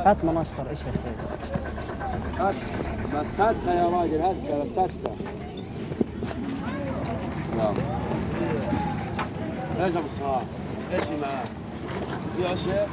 هات مناشطر ايش هالسيد؟ هات مساتها يا راجل، هات مساتها. نعم. ايش ابو الصراحه؟ ايش معاه؟ في شيء؟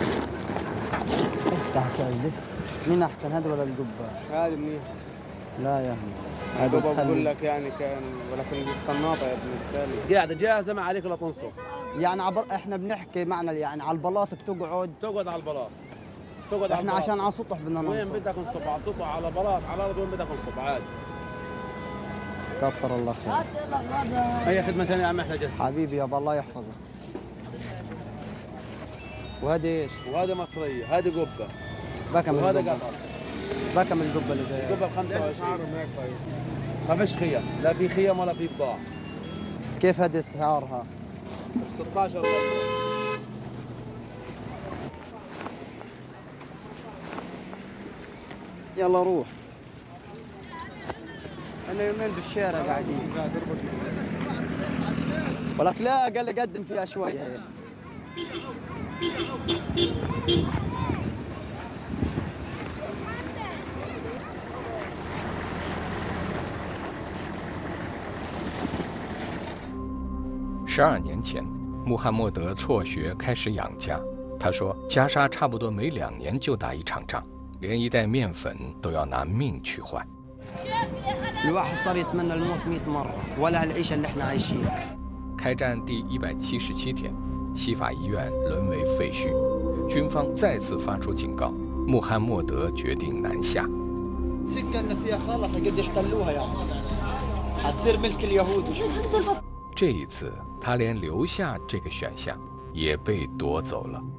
ايش تحسن؟ مين احسن هذا ولا القبه؟ هذه منيح. لا يا ابني هذا بقول لك يعني كان ولكن الصناطه يا ابني الثاني قاعده جاهزه ما عليك الا تنصب. يعني احنا بنحكي معنى يعني على البلاط تقعد على البلاط. تقعد احنا على عشان على سطح بدنا ننصب. وين بدك نصب؟ على سطح، على بلاط، على الارض، وين بدك نصب عادي. كتر الله خير. هي خدمه ثانيه يا عم احنا جالسين. حبيبي يابا الله يحفظك. وهذه ايش؟ وهذه مصريه، هذه قبه. بكم وهذا قطر. بكم القبه اللي زي القبه ب 25. ما فيش خيم، لا في خيم ولا في بضاعه. كيف هذه اسعارها؟ ب 16 دولار. يلا روح. انا يومين بالشارع قاعدين. ولك لا قال لي قدم فيها شويه هيك. 12年前，穆罕默德辍学开始养家。他说，加沙差不多每2年就打一场仗，连一袋面粉都要拿命去换。 الواحد صار يتمنى الموت 100 مرة ولا العيشة اللي احنا عايشينها。 开战第177天，西法医院沦为废墟，军方再次发出警告，穆罕默德决定南下。 سكننا فيها خلص قد يحتلوها يعني هتصير ملك اليهود وشو。 这一次，他连留下这个选项也被夺走了。